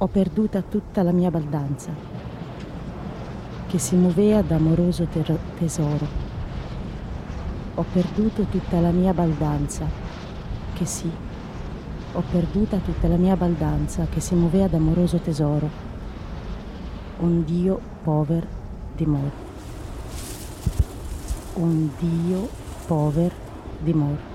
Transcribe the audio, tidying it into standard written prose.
Ho perduta tutta la mia baldanza, che si muoveva d'amoroso tesoro. Ho perduto tutta la mia baldanza, che sì, ho perduta tutta la mia baldanza, che si muoveva d'amoroso tesoro. Un Dio pover dimor. Un Dio pover dimor.